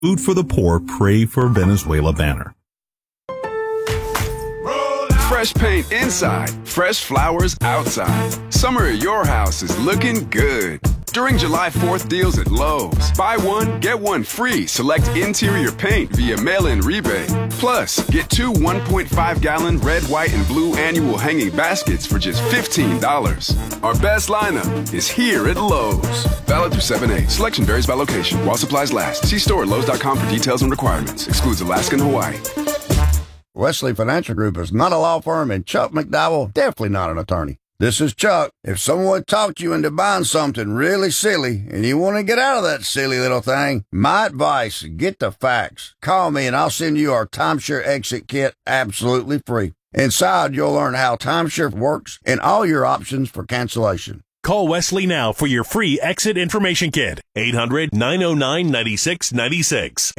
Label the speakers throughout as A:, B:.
A: Food for the Poor, Pray for Venezuela banner.
B: Fresh paint inside, fresh flowers outside. Summer at your house is looking good. During July 4th deals at Lowe's, buy one, get one free. Select interior paint via mail-in rebate. Plus, get 2 1.5-gallon red, white, and blue annual hanging baskets for just $15. Our best lineup is here at Lowe's. Valid through 7/8. Selection varies by location. While supplies last. See store at Lowe's.com for details and requirements. Excludes Alaska and Hawaii.
C: Wesley Financial Group is not a law firm, and Chuck McDowell definitely not an attorney. This is Chuck. If someone talked you into buying something really silly and you want to get out of that silly little thing, my advice, get the facts. Call me and I'll send you our timeshare exit kit absolutely free. Inside, you'll learn how timeshare works and all your options for cancellation.
D: Call Wesley now for your free exit information kit. 800-909-9696.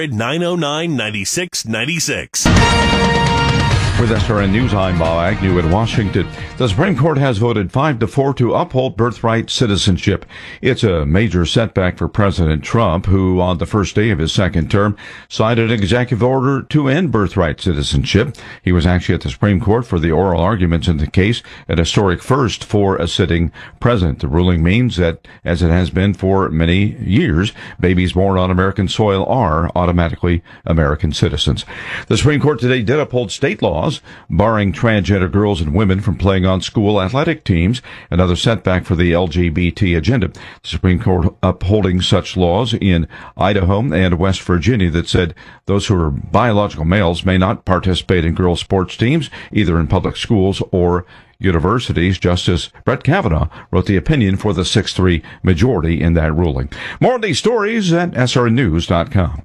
D: 800-909-9696.
E: With SRN News, I'm Bob Agnew in Washington. The Supreme Court has voted 5-4 to uphold birthright citizenship. It's a major setback for President Trump, who on the first day of his second term signed an executive order to end birthright citizenship. He was actually at the Supreme Court for the oral arguments in the case, an historic first for a sitting president. The ruling means that, as it has been for many years, babies born on American soil are automatically American citizens. The Supreme Court today did uphold state laws barring transgender girls and women from playing on school athletic teams, another setback for the LGBT agenda. The Supreme Court upholding such laws in Idaho and West Virginia that said those who are biological males may not participate in girls' sports teams, either in public schools or universities. Justice Brett Kavanaugh wrote the opinion for the 6-3 majority in that ruling. More of these stories at srnews.com.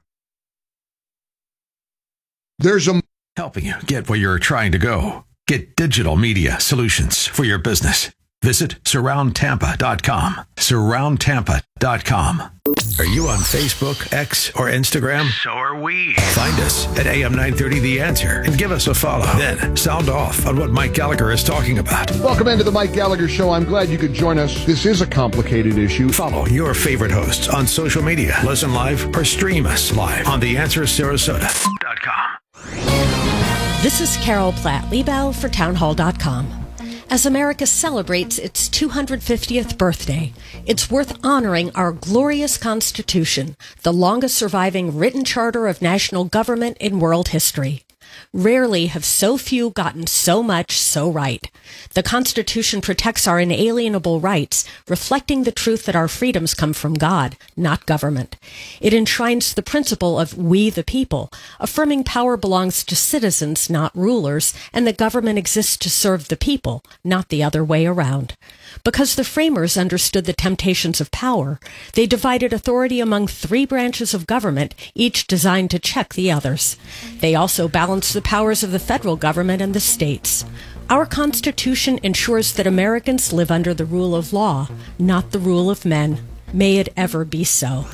F: There's a helping you get where you're trying to go. Get digital media solutions for your business. Visit surroundtampa.com. Surroundtampa.com. Are you on Facebook, X, or Instagram?
G: So are we.
F: Find us at AM 930 The Answer and give us a follow. Then sound off on what Mike Gallagher is talking about.
H: Welcome into the Mike Gallagher Show. I'm glad you could join us. This is a complicated issue.
F: Follow your favorite hosts on social media. Listen live or stream us live on TheAnswerSarasota.com.
I: This is Carol Platt-Liebau for townhall.com. As America celebrates its 250th birthday, it's worth honoring our glorious Constitution, the longest surviving written charter of national government in world history. Rarely have so few gotten so much so right. The Constitution protects our inalienable rights, reflecting the truth that our freedoms come from God, not government. It enshrines the principle of we the people, affirming power belongs to citizens, not rulers, and that government exists to serve the people, not the other way around. Because the framers understood the temptations of power, they divided authority among 3 branches of government, each designed to check the others. They also balanced the powers of the federal government and the states. Our Constitution ensures that Americans live under the rule of law, not the rule of men. May it ever be so.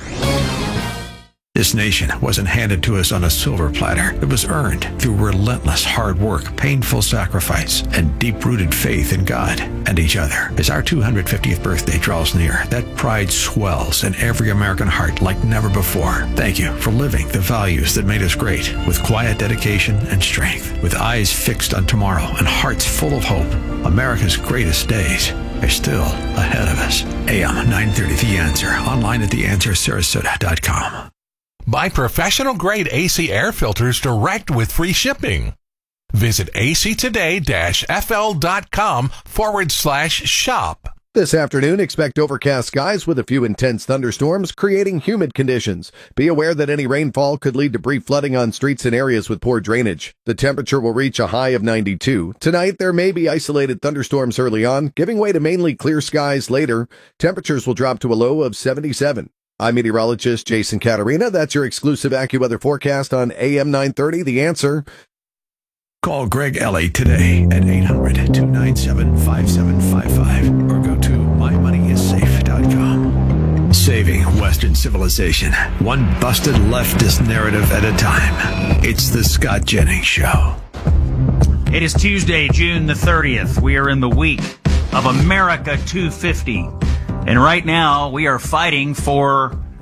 F: This nation wasn't handed to us on a silver platter. It was earned through relentless hard work, painful sacrifice, and deep-rooted faith in God and each other. As our 250th birthday draws near, that pride swells in every American heart like never before. Thank you for living the values that made us great, with quiet dedication and strength, with eyes fixed on tomorrow and hearts full of hope. America's greatest days are still ahead of us. AM 930 The Answer, online at TheAnswerSarasota.com.
J: Buy professional-grade AC air filters direct with free shipping. Visit actoday-fl.com/shop.
K: This afternoon, expect overcast skies with a few intense thunderstorms, creating humid conditions. Be aware that any rainfall could lead to brief flooding on streets in areas with poor drainage. The temperature will reach a high of 92. Tonight, there may be isolated thunderstorms early on, giving way to mainly clear skies later. Temperatures will drop to a low of 77. I'm meteorologist Jason Caterina. That's your exclusive AccuWeather forecast on AM 930, The Answer.
F: Call Greg Ellie today at 800-297-5755 or go to mymoneyissafe.com. Saving Western civilization, one busted leftist narrative at a time. It's the Scott Jennings Show.
L: It is Tuesday, June the 30th. We are in the week of America 250. And right now, we are fighting for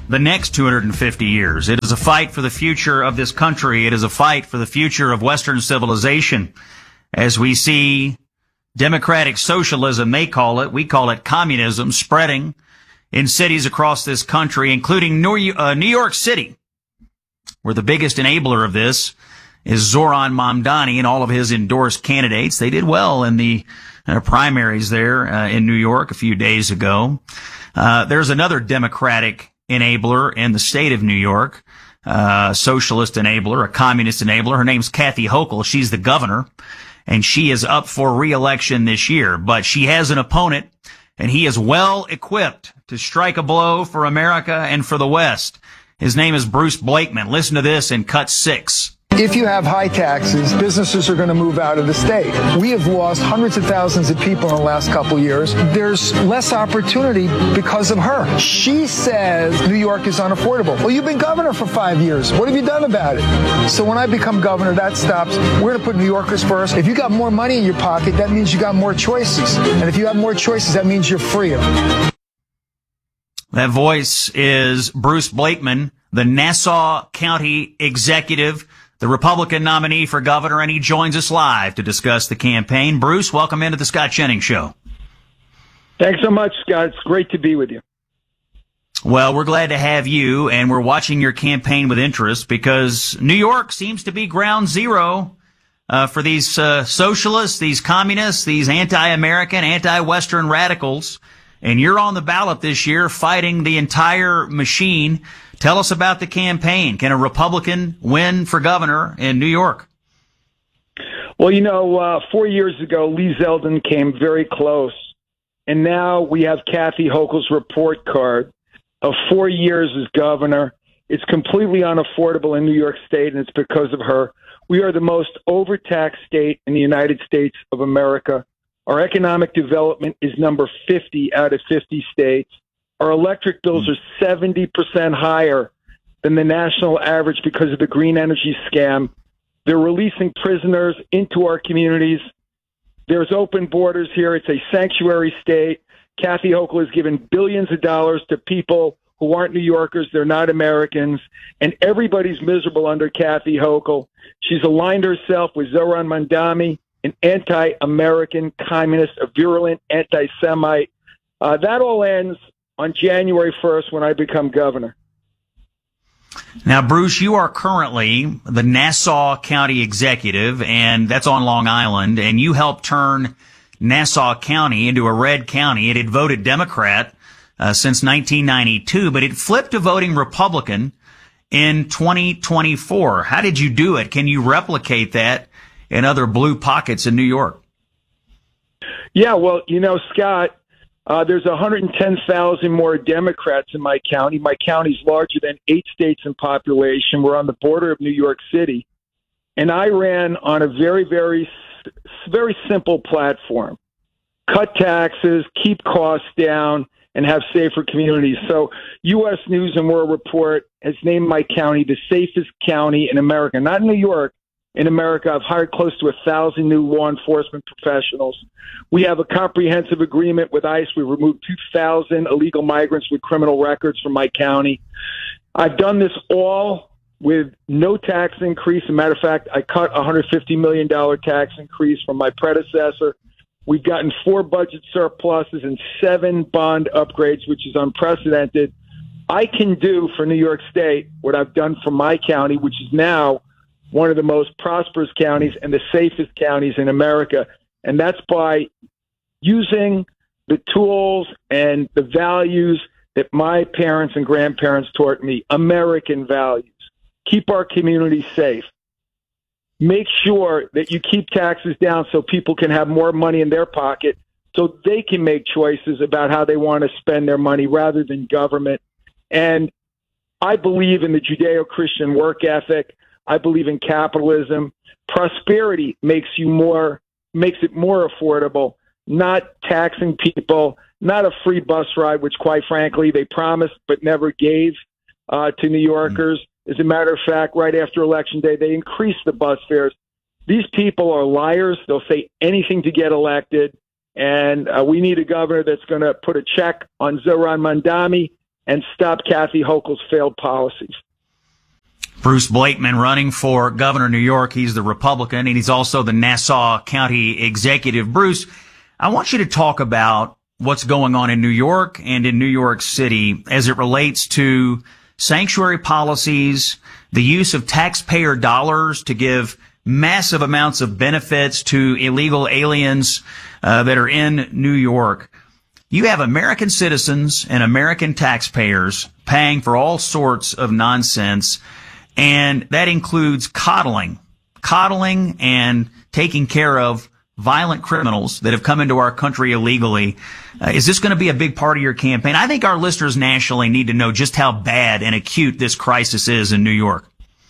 L: the next 250 years. It is a fight for the future of this country. It is a fight for the future of Western civilization. As we see democratic socialism, they call it, we call it communism, spreading in cities across this country, including New York City, where the biggest enabler of this is Zoran Mamdani and all of his endorsed candidates. They did well in the primaries there in New York a few days ago. There's another Democratic enabler in the state of New York, socialist enabler, a communist enabler. Her name's Kathy Hochul. She's the governor, and she is up for re-election this year. But she has an opponent, and he is well equipped to strike a blow for America and for the West. His name is Bruce Blakeman. Listen to this in Cut 6.
G: If you have high taxes, businesses are going to move out of the state. We have lost hundreds of thousands of people in the last couple of years. There's less opportunity because of her. She says New York is unaffordable. Well, you've been governor for 5 years. What have you done about it? So when I become governor, that stops. We're going to put New Yorkers first. If you got more money in your pocket, that means you got more choices. And if you have more choices, that means you're freer.
L: That voice is Bruce Blakeman, the Nassau County executive, the Republican nominee for governor, and he joins us live to discuss the campaign. Bruce, welcome into the Scott Jennings Show.
M: Thanks so much, Scott. It's great to be with you.
L: Well, we're glad to have you, and we're watching your campaign with interest because New York seems to be ground zero for these socialists, these communists, these anti-American, anti-Western radicals. And you're on the ballot this year fighting the entire machine. Tell us about the campaign. Can a Republican win for governor in New York?
M: Well, 4 years ago, Lee Zeldin came very close. And now we have Kathy Hochul's report card of 4 years as governor. It's completely unaffordable in New York State, and it's because of her. We are the most overtaxed state in the United States of America. Our economic development is number 50 out of 50 states. Our electric bills are 70% higher than the national average because of the green energy scam. They're releasing prisoners into our communities. There's open borders here. It's a sanctuary state. Kathy Hochul has given billions of dollars to people who aren't New Yorkers. They're not Americans. And everybody's miserable under Kathy Hochul. She's aligned herself with Zoran Mamdani, an anti-American communist, a virulent anti-Semite. That all ends on January 1st when I become governor.
L: Now, Bruce, you are currently the Nassau County executive, and that's on Long Island, and you helped turn Nassau County into a red county. It had voted Democrat since 1992, but it flipped to voting Republican in 2024. How did you do it? Can you replicate that in other blue pockets in New York?
M: Yeah, well, Scott, there's 110,000 more Democrats in my county. My county's larger than 8 states in population. We're on the border of New York City. And I ran on a very, very, very simple platform. Cut taxes, keep costs down, and have safer communities. So U.S. News and World Report has named my county the safest county in America. Not in New York, in America. I've hired close to 1,000 new law enforcement professionals. We have a comprehensive agreement with ICE. We removed 2,000 illegal migrants with criminal records from my county. I've done this all with no tax increase. As a matter of fact, I cut a $150 million tax increase from my predecessor. We've gotten 4 budget surpluses and 7 bond upgrades, which is unprecedented. I can do for New York State what I've done for my county, which is now one of the most prosperous counties and the safest counties in America. And that's by using the tools and the values that my parents and grandparents taught me, American values. Keep our communities safe. Make sure that you keep taxes down so people can have more money in their pocket so they can make choices about how they want to spend their money rather than government. And I believe in the Judeo-Christian work ethic. I believe in capitalism. Prosperity makes it more affordable, not taxing people, not a free bus ride, which quite frankly they promised but never gave to New Yorkers. As a matter of fact, right after Election Day, they increased the bus fares. These people are liars. They'll say anything to get elected. And we need a governor that's going to put a check on Zoran Mamdani and stop Kathy Hochul's failed policies.
L: Bruce Blakeman running for governor of New York. He's the Republican, and he's also the Nassau County executive. Bruce, I want you to talk about what's going on in New York and in New York City as it relates to sanctuary policies, the use of taxpayer dollars to give massive amounts of benefits to illegal aliens that are in New York. You have American citizens and American taxpayers paying for all sorts of nonsense, and that includes coddling and taking care of violent criminals that have come into our country illegally. Is this going to be a big part of your campaign? I think our listeners nationally need to know just how bad and acute this crisis is in New York.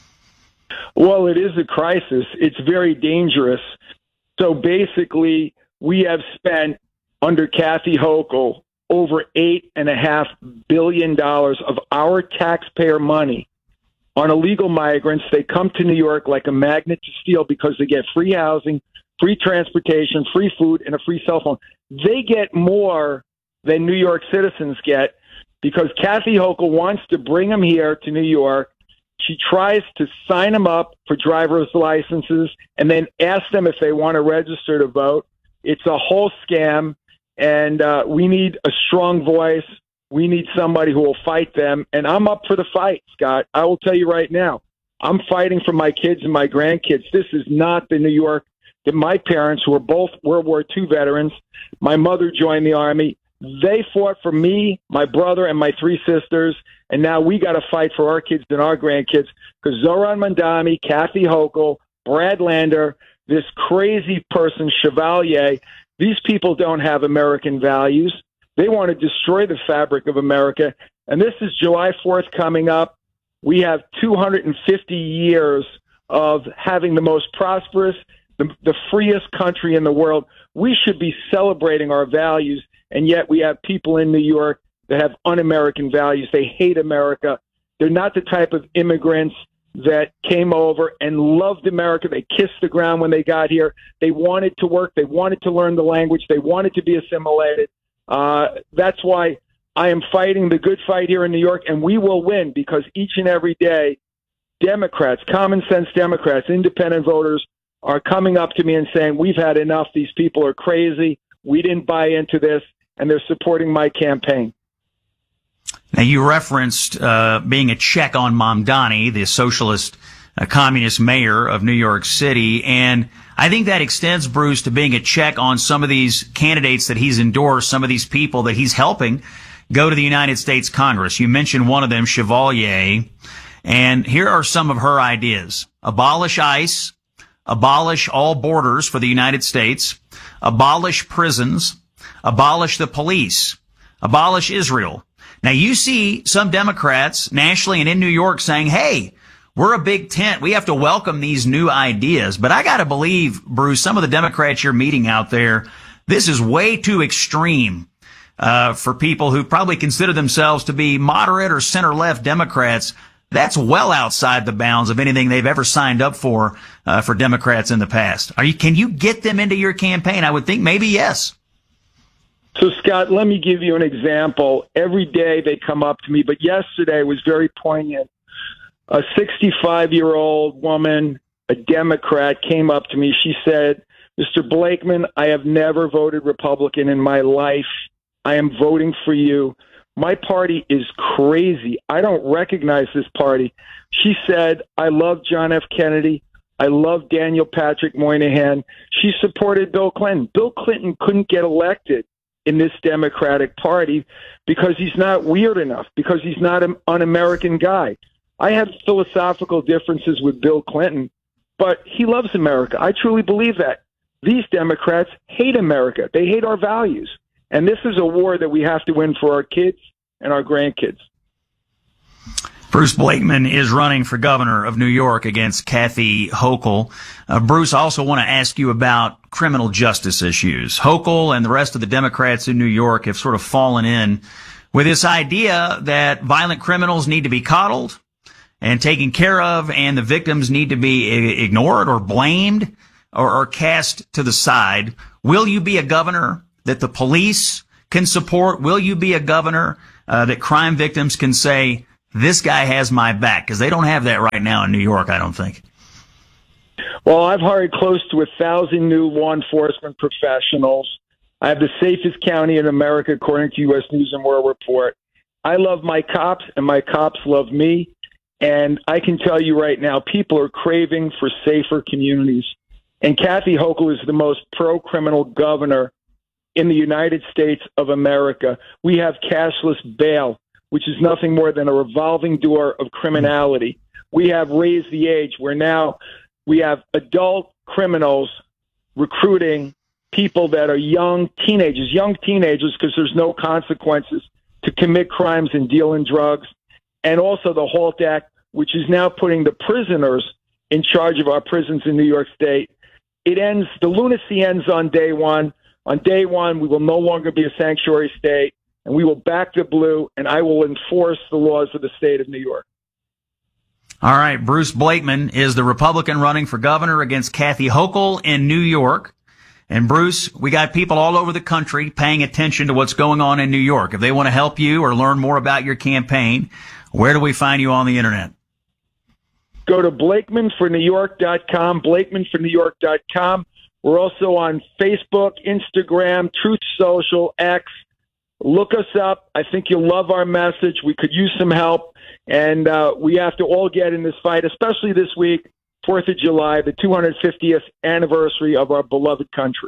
M: Well, it is a crisis. It's very dangerous. So basically, we have spent under Kathy Hochul over $8.5 billion of our taxpayer money on illegal migrants. They come to New York like a magnet to steal because they get free housing, free transportation, free food, and a free cell phone. They get more than New York citizens get because Kathy Hochul wants to bring them here to New York. She tries to sign them up for driver's licenses and then ask them if they want to register to vote. It's a whole scam, and we need a strong voice. We need somebody who will fight them, and I'm up for the fight, Scott. I will tell you right now, I'm fighting for my kids and my grandkids. This is not the New York that my parents, who were both World War II veterans, my mother joined the Army. They fought for me, my brother, and my three sisters, and now we got to fight for our kids and our grandkids because Zohran Mamdani, Kathy Hochul, Brad Lander, this crazy person, Chevalier, these people don't have American values. They want to destroy the fabric of America. And this is July 4th coming up. We have 250 years of having the most prosperous, the freest country in the world. We should be celebrating our values, and yet we have people in New York that have un-American values. They hate America. They're not the type of immigrants that came over and loved America. They kissed the ground when they got here. They wanted to work. They wanted to learn the language. They wanted to be assimilated. That's why I am fighting the good fight here in New York, and we will win because each and every day, Democrats, common sense Democrats, independent voters are coming up to me and saying, we've had enough. These people are crazy. We didn't buy into this, and they're supporting my campaign.
L: Now, you referenced being a check on Mamdani, the socialist communist mayor of New York City, and I think that extends, Bruce, to being a check on some of these candidates that he's endorsed, some of these people that he's helping go to the United States Congress. You mentioned one of them, Chevalier, and here are some of her ideas. Abolish ICE, abolish all borders for the United States, abolish prisons, abolish the police, abolish Israel. Now, you see some Democrats nationally and in New York saying, hey, we're a big tent. We have to welcome these new ideas. But I got to believe, Bruce, some of the Democrats you're meeting out there, this is way too extreme for people who probably consider themselves to be moderate or center-left Democrats. That's well outside the bounds of anything they've ever signed up for Democrats in the past. Can you get them into your campaign? I would think maybe yes.
M: So, Scott, let me give you an example. Every day they come up to me, but yesterday was very poignant. A 65-year-old woman, a Democrat, came up to me. She said, Mr. Blakeman, I have never voted Republican in my life. I am voting for you. My party is crazy. I don't recognize this party. She said, I love John F. Kennedy. I love Daniel Patrick Moynihan. She supported Bill Clinton. Bill Clinton couldn't get elected in this Democratic Party because he's not weird enough, because he's not an un-American guy. I have philosophical differences with Bill Clinton, but he loves America. I truly believe that. These Democrats hate America. They hate our values. And this is a war that we have to win for our kids and our grandkids.
L: Bruce Blakeman is running for governor of New York against Kathy Hochul. Bruce, I also want to ask you about criminal justice issues. Hochul and the rest of the Democrats in New York have sort of fallen in with this idea that violent criminals need to be coddled and taken care of, and the victims need to be ignored or blamed or cast to the side. Will you be a governor that the police can support? Will you be a governor that crime victims can say, this guy has my back? Because they don't have that right now in New York, I don't think.
M: Well, I've hired close to 1,000 new law enforcement professionals. I have the safest county in America, according to U.S. News and World Report. I love my cops, and my cops love me. And I can tell you right now, people are craving for safer communities. And Kathy Hochul is the most pro-criminal governor in the United States of America. We have cashless bail, which is nothing more than a revolving door of criminality. We have raised the age where now we have adult criminals recruiting people that are young teenagers because there's no consequences to commit crimes and deal in drugs. And also the HALT Act, which is now putting the prisoners in charge of our prisons in New York State. The lunacy ends on day one. On day one, we will no longer be a sanctuary state, and we will back the blue, and I will enforce the laws of the state of New York.
L: All right, Bruce Blakeman is the Republican running for governor against Kathy Hochul in New York. And Bruce, we got people all over the country paying attention to what's going on in New York. If they want to help you or learn more about your campaign, where do we find you on the internet?
M: Go to BlakemanForNewYork.com, BlakemanForNewYork.com. We're also on Facebook, Instagram, Truth Social, X. Look us up. I think you'll love our message. We could use some help, and we have to all get in this fight, especially this week, 4th of July, the 250th anniversary of our beloved country.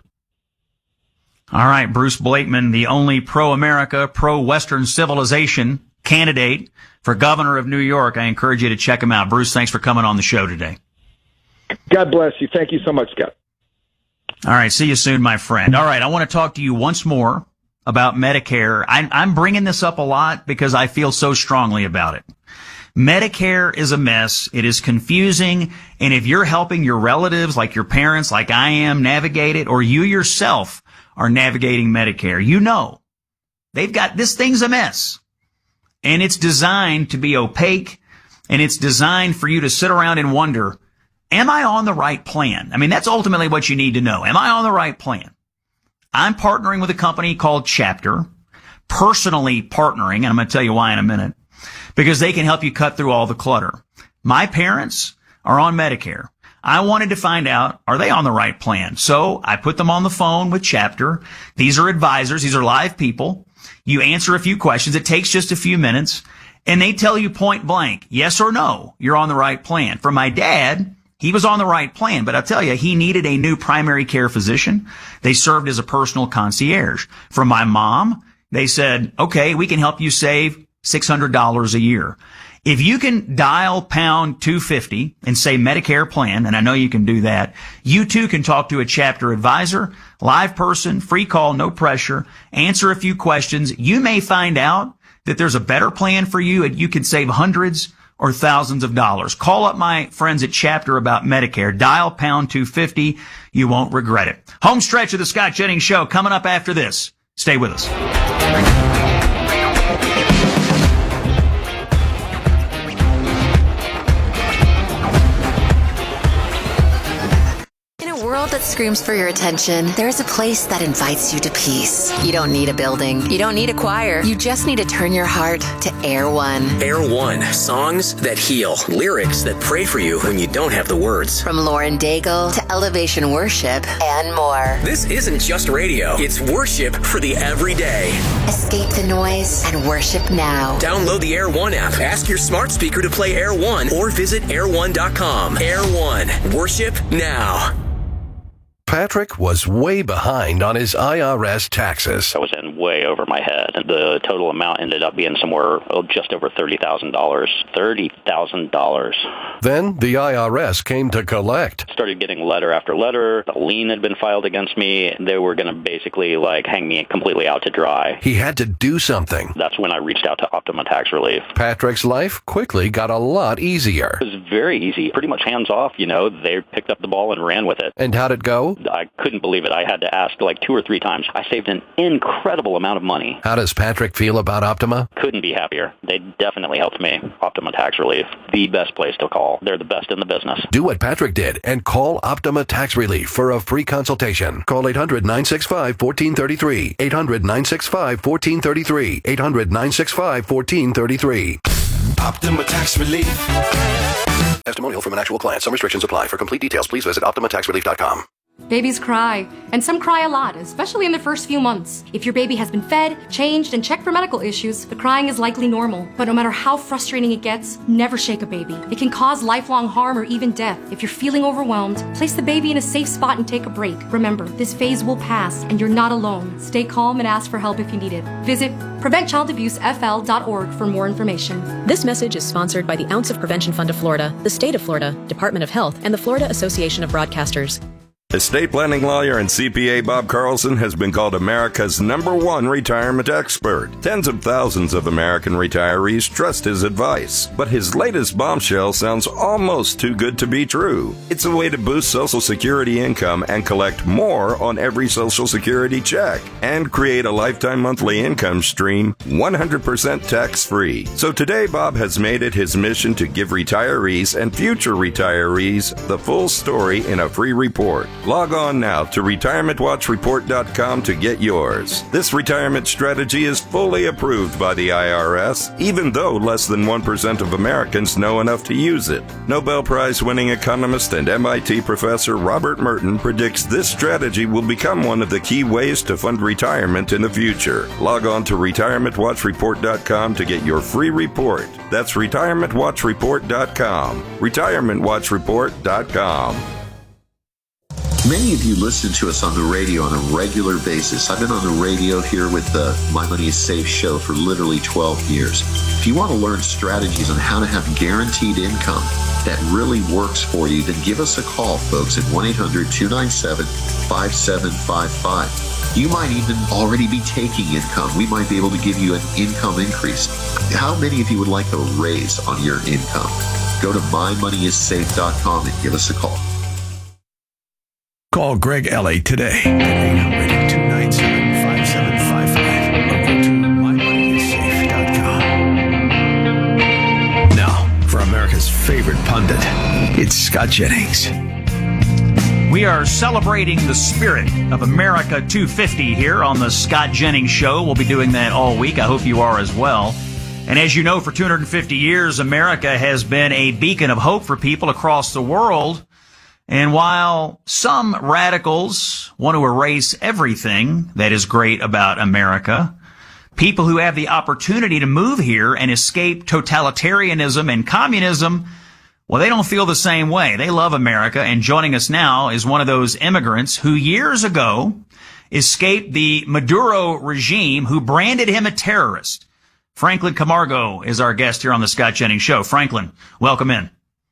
L: All right, Bruce Blakeman, the only pro-America, pro-Western civilization candidate for governor of New York. I encourage you to check him out. Bruce, thanks for coming on the show today.
M: God bless you. Thank you so much, Scott.
L: All right, see you soon, my friend. All right, I want to talk to you once more about Medicare. I'm bringing this up a lot because I feel so strongly about it. Medicare is a mess. It is confusing. And if you're helping your relatives, like your parents, like I am, navigate it, or you yourself are navigating Medicare, you know this thing's a mess. And it's designed to be opaque, and it's designed for you to sit around and wonder, am I on the right plan? I mean, that's ultimately what you need to know. Am I on the right plan? I'm partnering with a company called Chapter, personally partnering, and I'm going to tell you why in a minute, because they can help you cut through all the clutter. My parents are on Medicare. I wanted to find out, are they on the right plan? So I put them on the phone with Chapter. These are advisors. These are live people. You answer a few questions. It takes just a few minutes, and they tell you point blank, yes or no, you're on the right plan. For my dad, he was on the right plan, but I'll tell you, he needed a new primary care physician. They served as a personal concierge. For my mom, they said, okay, we can help you save $600 a year. If you can dial pound 250 and say Medicare plan, and I know you can do that, you too can talk to a Chapter advisor, live person, free call, no pressure, answer a few questions. You may find out that there's a better plan for you and you can save hundreds or thousands of dollars. Call up my friends at Chapter about Medicare. Dial pound 250. You won't regret it. Home stretch of the Scott Jennings Show coming up after this. Stay with us.
N: That screams for your attention, there's a place that invites you to peace. You don't need a building. You don't need a choir. You just need to turn your heart to Air One.
O: Air One. Songs that heal. Lyrics that pray for you when you don't have the words.
N: From Lauren Daigle to Elevation Worship and more.
O: This isn't just radio. It's worship for the everyday.
N: Escape the noise and worship now.
O: Download the Air One app. Ask your smart speaker to play Air One or visit air1.com. Air One. Worship now.
P: Patrick was way behind on his IRS taxes.
Q: I was in way over my head. The total amount ended up being somewhere just over $30,000. $30,000.
P: Then the IRS came to collect.
Q: Started getting letter after letter. A lien had been filed against me. They were going to basically hang me completely out to dry.
P: He had to do something.
Q: That's when I reached out to Optima Tax Relief.
P: Patrick's life quickly got a lot easier.
Q: It was very easy. Pretty much hands off, They picked up the ball and ran with it.
P: And how'd it go?
Q: I couldn't believe it. I had to ask like 2 or 3 times. I saved an incredible amount of money.
P: How does Patrick feel about Optima?
Q: Couldn't be happier. They definitely helped me. Optima Tax Relief, the best place to call. They're the best in the business.
P: Do what Patrick did and call Optima Tax Relief for a free consultation. Call 800-965-1433. 800-965-1433. 800-965-1433.
O: Optima Tax Relief.
P: Testimonial from an actual client. Some restrictions apply. For complete details, please visit OptimaTaxRelief.com.
R: Babies cry, and some cry a lot, especially in the first few months. If your baby has been fed, changed, and checked for medical issues, the crying is likely normal. But no matter how frustrating it gets, never shake a baby. It can cause lifelong harm or even death. If you're feeling overwhelmed, place the baby in a safe spot and take a break. Remember, this phase will pass, and you're not alone. Stay calm and ask for help if you need it. Visit PreventChildAbuseFL.org for more information.
S: This message is sponsored by the Ounce of Prevention Fund of Florida, the State of Florida, Department of Health, and the Florida Association of Broadcasters.
T: Estate planning lawyer and CPA Bob Carlson has been called America's #1 retirement expert. Tens of thousands of American retirees trust his advice. But his latest bombshell sounds almost too good to be true. It's a way to boost Social Security income and collect more on every Social Security check and create a lifetime monthly income stream 100% tax-free. So today, Bob has made it his mission to give retirees and future retirees the full story in a free report. Log on now to retirementwatchreport.com to get yours. This retirement strategy is fully approved by the IRS, even though less than 1% of Americans know enough to use it. Nobel Prize-winning economist and MIT professor Robert Merton predicts this strategy will become one of the key ways to fund retirement in the future. Log on to retirementwatchreport.com to get your free report. That's retirementwatchreport.com. retirementwatchreport.com.
U: Many of you listen to us on the radio on a regular basis. I've been on the radio here with the My Money is Safe show for literally 12 years. If you want to learn strategies on how to have guaranteed income that really works for you, then give us a call, folks, at 1-800-297-5755. You might even already be taking income. We might be able to give you an income increase. How many of you would like a raise on your income? Go to mymoneyissafe.com and give us a call.
F: Call Greg Ellie today at 800-297-5755 or go to mymoneyissafe.com. Now, for America's favorite pundit, it's Scott Jennings.
L: We are celebrating the spirit of America 250 here on the Scott Jennings Show. We'll be doing that all week. I hope you are as well. And as you know, for 250 years, America has been a beacon of hope for people across the world. And while some radicals want to erase everything that is great about America, people who have the opportunity to move here and escape totalitarianism and communism, well, they don't feel the same way. They love America, and joining us now is one of those immigrants who years ago escaped the Maduro regime, who branded him a terrorist. Franklin Camargo is our guest here on the Scott Jennings Show. Franklin, welcome in.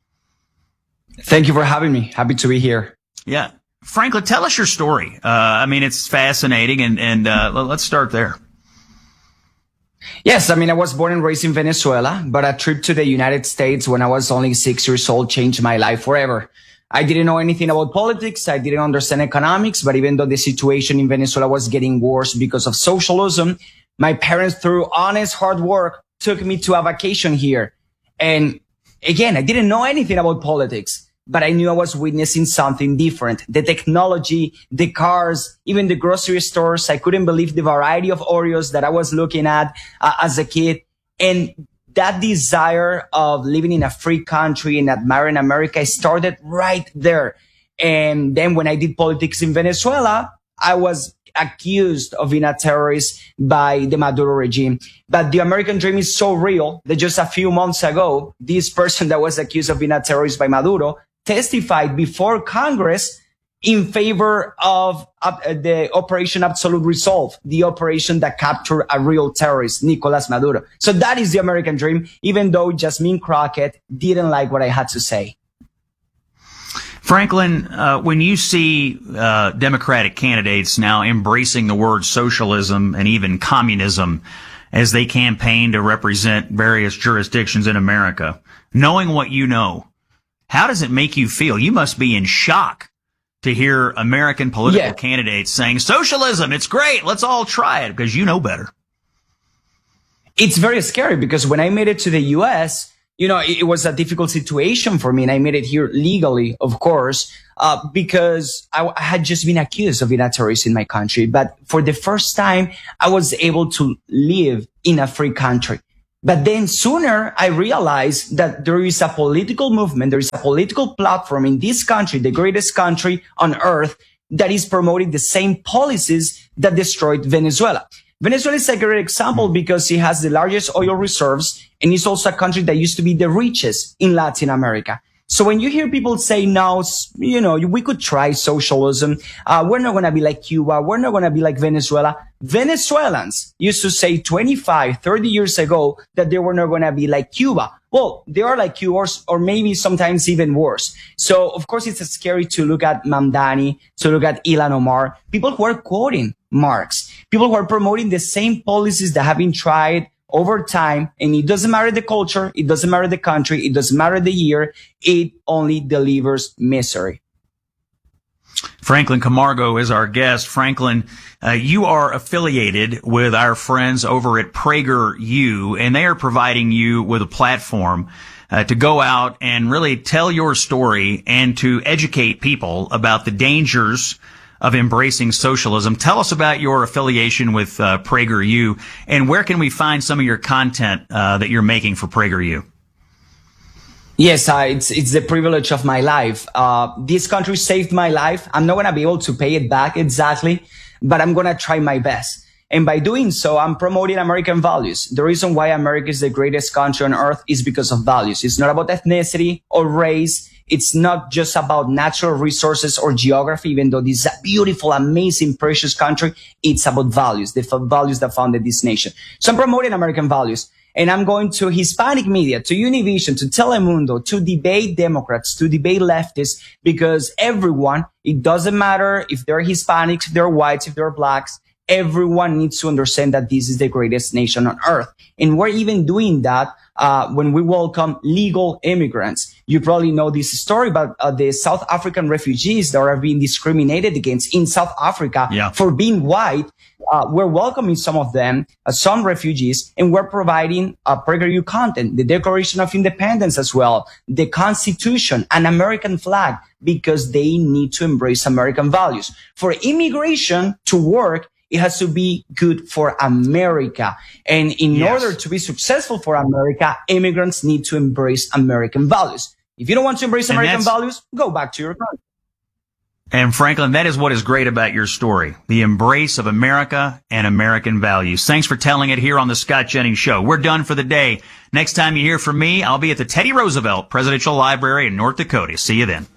V: Thank you for having me. Happy to be here.
L: Yeah. Franklin, tell us your story. I mean, it's fascinating, and let's start there.
V: Yes, I mean, I was born and raised in Venezuela, but a trip to the United States when I was only 6 years old changed my life forever. I didn't know anything about politics. I didn't understand economics, but even though the situation in Venezuela was getting worse because of socialism, my parents, through honest hard work, took me to a vacation here. And again, I didn't know anything about politics, but I knew I was witnessing something different. The technology, the cars, even the grocery stores. I couldn't believe the variety of Oreos that I was looking at as a kid. And that desire of living in a free country and admiring America started right there. And then when I did politics in Venezuela, I was accused of being a terrorist by the Maduro regime. But the American dream is so real that just a few months ago, this person that was accused of being a terrorist by Maduro testified before Congress in favor of the Operation Absolute Resolve, the operation that captured a real terrorist, Nicolas Maduro. So that is the American dream, even though Jasmine Crockett didn't like what I had to say.
L: Franklin, when you see Democratic candidates now embracing the word socialism and even communism as they campaign to represent various jurisdictions in America, knowing what you know, how does it make you feel? You must be in shock to hear American political candidates saying socialism, it's great, let's all try it, because you know better.
V: It's very scary because when I made it to the U.S., it was a difficult situation for me, and I made it here legally, of course, because I had just been accused of being a terrorist in my country. But for the first time, I was able to live in a free country. But then sooner I realized that there is a political movement, there is a political platform in this country, the greatest country on earth, that is promoting the same policies that destroyed Venezuela. Venezuela is a great example because it has the largest oil reserves, and it's also a country that used to be the richest in Latin America. So when you hear people say, no, we could try socialism. We're not going to be like Cuba. We're not going to be like Venezuela. Venezuelans used to say 25, 30 years ago that they were not going to be like Cuba. Well, they are like Cuba, or maybe sometimes even worse. So, of course, it's scary to look at Mamdani, to look at Ilhan Omar, people who are quoting Marx, people who are promoting the same policies that have been tried over time, and it doesn't matter the culture, it doesn't matter the country, it doesn't matter the year, it only delivers misery.
L: Franklin Camargo is our guest. Franklin, you are affiliated with our friends over at PragerU, and they are providing you with a platform to go out and really tell your story and to educate people about the dangers of embracing socialism. Tell us about your affiliation with PragerU, and where can we find some of your content that you're making for PragerU?
V: Yes, it's the privilege of my life. This country saved my life. I'm not going to be able to pay it back exactly, but I'm going to try my best. And by doing so, I'm promoting American values. The reason why America is the greatest country on earth is because of values. It's not about ethnicity or race. It's not just about natural resources or geography, even though this is a beautiful, amazing, precious country. It's about values, the values that founded this nation. So I'm promoting American values. And I'm going to Hispanic media, to Univision, to Telemundo, to debate Democrats, to debate leftists, because everyone, it doesn't matter if they're Hispanics, if they're whites, if they're blacks, everyone needs to understand that this is the greatest nation on earth. And we're even doing that when we welcome legal immigrants. You probably know this story about the South African refugees that are being discriminated against in South Africa for being white. We're welcoming some of them, some refugees, and we're providing PragerU content, the Declaration of Independence as well, the Constitution, an American flag, because they need to embrace American values. For immigration to work, it has to be good for America. And in order to be successful for America, immigrants need to embrace American values. If you don't want to embrace American values, go back to your country.
L: And Franklin, that is what is great about your story, the embrace of America and American values. Thanks for telling it here on the Scott Jennings Show. We're done for the day. Next time you hear from me, I'll be at the Teddy Roosevelt Presidential Library in North Dakota. See you then.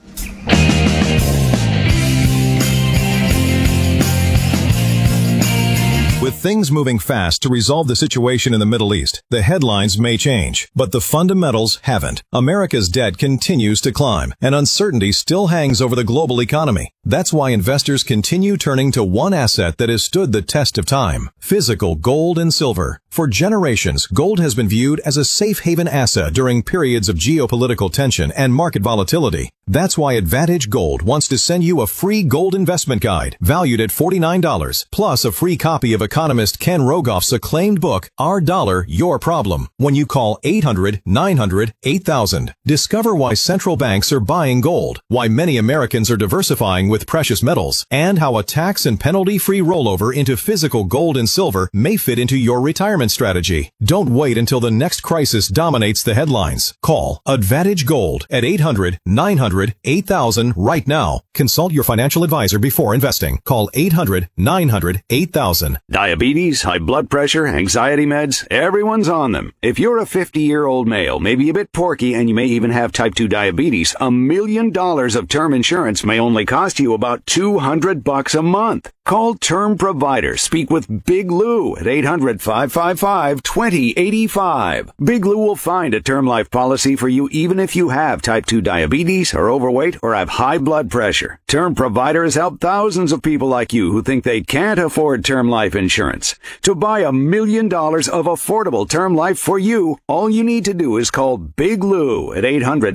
A: With things moving fast to resolve the situation in the Middle East, the headlines may change, but the fundamentals haven't. America's debt continues to climb, and uncertainty still hangs over the global economy. That's why investors continue turning to one asset that has stood the test of time: physical gold and silver. For generations, gold has been viewed as a safe haven asset during periods of geopolitical tension and market volatility. That's why Advantage Gold wants to send you a free gold investment guide valued at $49, plus a free copy of economist Ken Rogoff's acclaimed book, Our Dollar, Your Problem, when you call 800-900-8000. Discover why central banks are buying gold, why many Americans are diversifying with precious metals, and how a tax and penalty-free rollover into physical gold and silver may fit into your retirement strategy. Don't wait until the next crisis dominates the headlines. Call Advantage Gold at 800-900-8000 right now. Consult your financial advisor before investing. Call 800-900-8000.
B: Diabetes, high blood pressure, anxiety meds, everyone's on them. If you're a 50-year-old male, maybe a bit porky, and you may even have type 2 diabetes, $1 million of term insurance may only cost you about $200 a month. Call Term Provider. Speak with Big Lou at 800-555 800-555-2085. Big Lou will find a term life policy for you even if you have type 2 diabetes, are overweight, or have high blood pressure. Term providers help thousands of people like you who think they can't afford term life insurance. To buy $1 million of affordable term life for you, all you need to do is call Big Lou at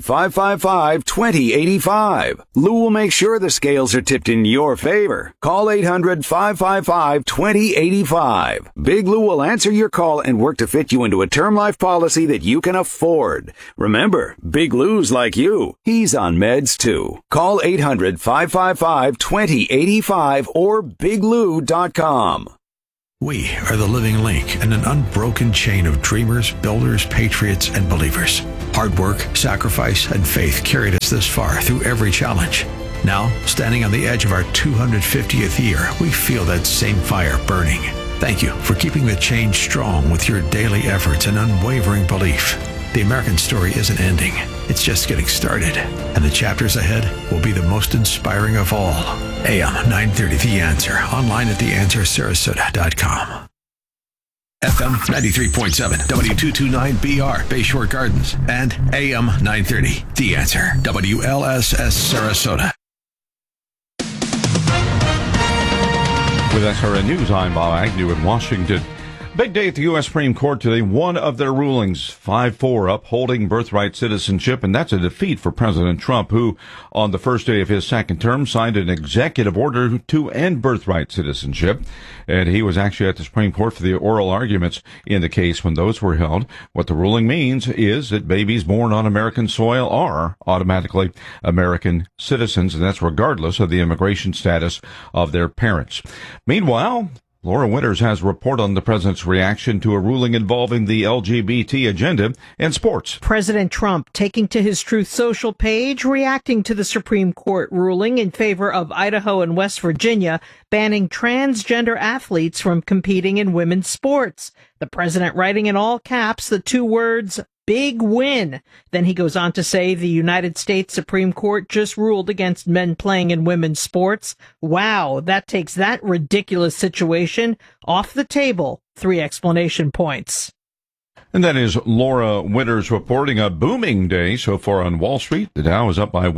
B: 800-555-2085. Lou will make sure the scales are tipped in your favor. Call 800-555-2085. Big Lou will answer your call and work to fit you into a term life policy that you can afford. Remember, Big Lou's like you. He's on meds too. Call 800-555-2085 or biglou.com.
F: We are the living link in an unbroken chain of dreamers, builders, patriots, and believers. Hard work, sacrifice, and faith carried us this far through every challenge. Now, standing on the edge of our 250th year, we feel that same fire burning. Thank you for keeping the change strong with your daily efforts and unwavering belief. The American story isn't ending. It's just getting started. And the chapters ahead will be the most inspiring of all. AM 930 The Answer. Online at theanswersarasota.com. FM 93.7, W229BR, Bayshore Gardens. And AM 930 The Answer, WLSS Sarasota.
E: With SRN News, I'm Bob Agnew in Washington. Big day at the U.S. Supreme Court today. One of their rulings, 5-4, upholding birthright citizenship, and that's a defeat for President Trump, who, on the first day of his second term, signed an executive order to end birthright citizenship. And he was actually at the Supreme Court for the oral arguments in the case when those were held. What the ruling means is that babies born on American soil are automatically American citizens, and that's regardless of the immigration status of their parents. Meanwhile, Laura Winters has a report on the president's reaction to a ruling involving the LGBT agenda in sports.
C: President Trump taking to his Truth Social page, reacting to the Supreme Court ruling in favor of Idaho and West Virginia banning transgender athletes from competing in women's sports. The president writing in all caps the two words, "big win." Then he goes on to say the United States Supreme Court just ruled against men playing in women's sports. Wow, that takes that ridiculous situation off the table. 3 explanation points.
E: And that is Laura Winters reporting a booming day so far on Wall Street. The Dow is up by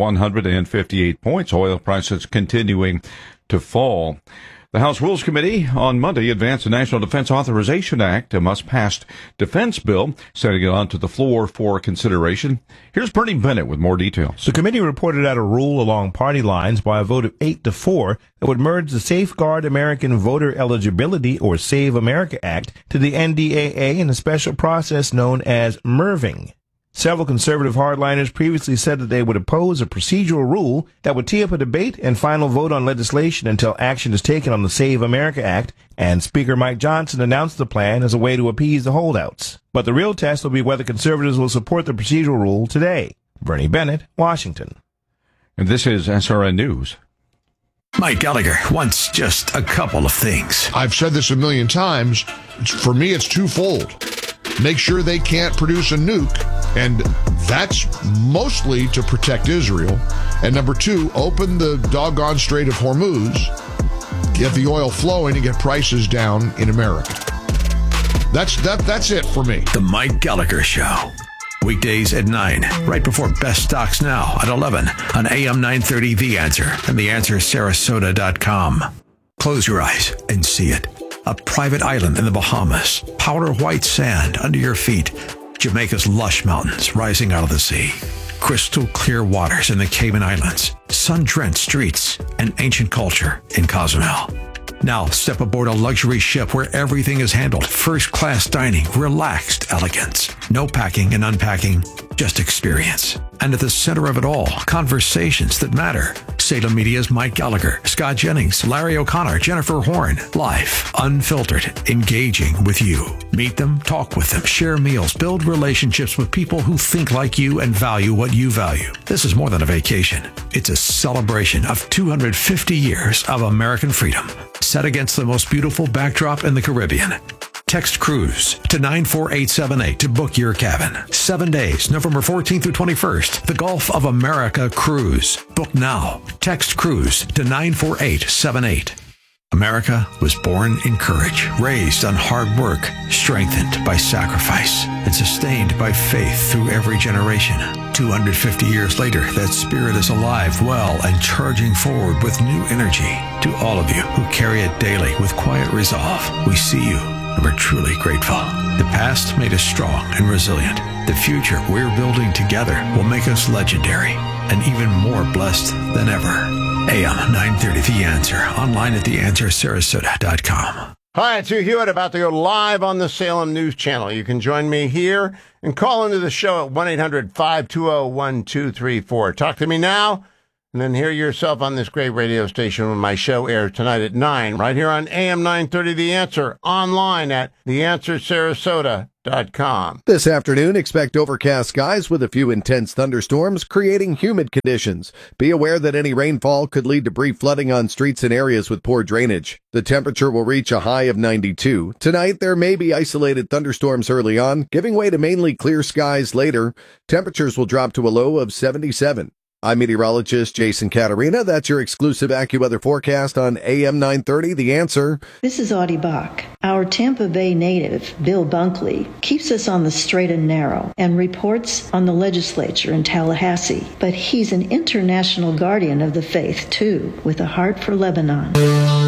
E: 158 points. Oil prices continuing to fall. The House Rules Committee on Monday advanced the National Defense Authorization Act, a must-pass defense bill, setting it onto the floor for consideration. Here's Bernie Bennett with more details.
D: The committee reported out a rule along party lines by a vote of 8-4 that would merge the Safeguard American Voter Eligibility, or Save America Act, to the NDAA in a special process known as MERVing. Several conservative hardliners previously said that they would oppose a procedural rule that would tee up a debate and final vote on legislation until action is taken on the Save America Act, and Speaker Mike Johnson announced the plan as a way to appease the holdouts. But the real test will be whether conservatives will support the procedural rule today. Bernie Bennett, Washington.
E: And this is SRN News.
F: Mike Gallagher wants just a couple of things.
H: I've said this a million times. For me, it's twofold. Make sure they can't produce a nuke, and that's mostly to protect Israel. And number 2, open the doggone Strait of Hormuz, get the oil flowing, and get prices down in America. That's it for me.
F: The Mike Gallagher Show. Weekdays at 9, right before Best Stocks Now at 11 on AM 930 The Answer and theanswersarasota.com. Close your eyes and see it. A private island in the Bahamas, powder white sand under your feet, Jamaica's lush mountains rising out of the sea, crystal clear waters in the Cayman Islands, sun-drenched streets, and ancient culture in Cozumel. Now step aboard a luxury ship where everything is handled, first-class dining, relaxed elegance, no packing and unpacking, just experience. And at the center of it all, conversations that matter. Salem Media's Mike Gallagher, Scott Jennings, Larry O'Connor, Jennifer Horn. Live, unfiltered, engaging with you. Meet them, talk with them, share meals, build relationships with people who think like you and value what you value. This is more than a vacation. It's a celebration of 250 years of American freedom, set against the most beautiful backdrop in the Caribbean. Text cruise to 94878 to book your cabin. 7 days, November 14th through 21st. The Gulf of America Cruise. Book now. Text cruise to 94878. America was born in courage, raised on hard work, strengthened by sacrifice, and sustained by faith through every generation. 250 years later, that spirit is alive, well, and charging forward with new energy. To all of you who carry it daily with quiet resolve, we see you and we're truly grateful. The past made us strong and resilient. The future we're building together will make us legendary and even more blessed than ever. AM 930 The Answer. Online at theanswersarasota.com.
I: Hi, it's Hugh Hewitt, about to go live on the Salem News Channel. You can join me here and call into the show at 1-800-520-1234. Talk to me now, and then hear yourself on this great radio station when my show airs tonight at 9, right here on AM 930 The Answer, online at theanswersarasota.com.
K: This afternoon, expect overcast skies with a few intense thunderstorms, creating humid conditions. Be aware that any rainfall could lead to brief flooding on streets and areas with poor drainage. The temperature will reach a high of 92. Tonight, there may be isolated thunderstorms early on, giving way to mainly clear skies later. Temperatures will drop to a low of 77. I'm meteorologist Jason Caterina. That's your exclusive AccuWeather forecast on AM 930, The Answer.
J: This is Audie Bach. Our Tampa Bay native, Bill Bunkley, keeps us on the straight and narrow and reports on the legislature in Tallahassee. But he's an international guardian of the faith, too, with a heart for Lebanon.